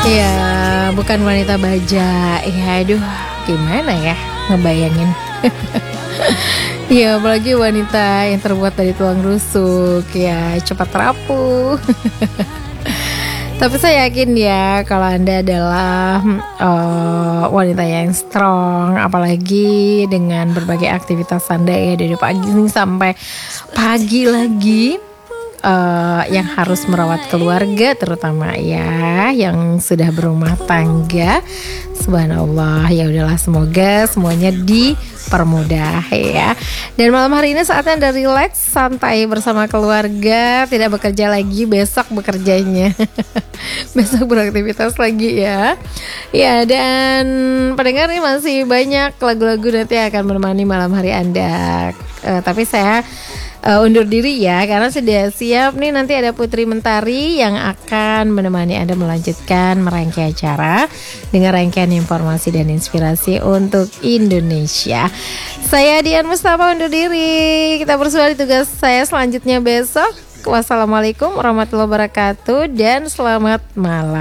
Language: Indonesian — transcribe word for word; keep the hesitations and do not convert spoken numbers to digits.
Iya, bukan wanita baja. Ya aduh, gimana ya ngebayangin. Iya, apalagi wanita yang terbuat dari tulang rusuk, ya cepat rapuh. Tapi saya yakin ya kalau Anda adalah uh, wanita yang strong, apalagi dengan berbagai aktivitas Anda ya dari pagi sampai pagi lagi. Uh, yang harus merawat keluarga terutama ya yang sudah berumah tangga, subhanallah, ya udahlah, semoga semuanya dipermudah ya. Dan malam hari ini saatnya Anda relax, santai bersama keluarga, tidak bekerja lagi, besok bekerjanya besok beraktivitas lagi ya. Ya, dan pendengar nih masih banyak lagu-lagu nanti akan menemani malam hari Anda. uh, Tapi saya Uh, undur diri ya, karena sudah siap nih, nanti ada Putri Mentari yang akan menemani Anda melanjutkan merangkai acara dengan rangkaian informasi dan inspirasi untuk Indonesia. Saya Dian Mustafa undur diri. Kita bersua di tugas saya selanjutnya besok. Wassalamualaikum warahmatullahi wabarakatuh dan selamat malam.